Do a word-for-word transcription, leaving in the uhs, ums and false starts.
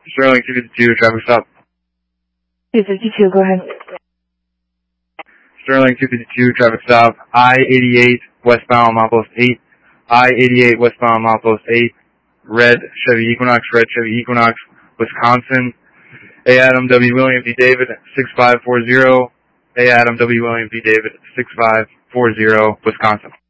Sterling two fifty-two, traffic stop. two fifty-two, go ahead. Sterling two fifty-two, traffic stop. I eighty-eight, westbound, milepost eight. I eighty-eight, westbound, milepost eight. Red Chevy Equinox, red Chevy Equinox, Wisconsin. A Adam W. William B. David, six five four zero. A Adam W. William B. David, six five four zero, Wisconsin.